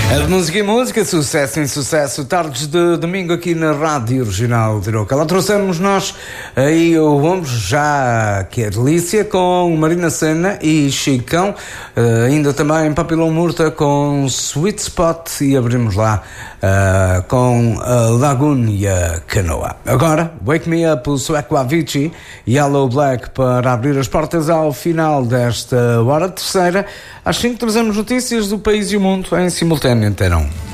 É de música e música, sucesso em sucesso, tardes de domingo aqui na Rádio Regional de Iroca. Lá trouxemos nós aí o Vamos Já, que é delícia, com Marina Sena e Chicão, ainda também Papilão Murta com Sweet Spot, e abrimos lá com a Lagoon e a Canoa. Agora, Wake Me Up, o sueco Avicii e Yellow Black para abrir as portas ao final desta hora terceira. Às 5 trazemos notícias do país e o mundo em simultâneo, então.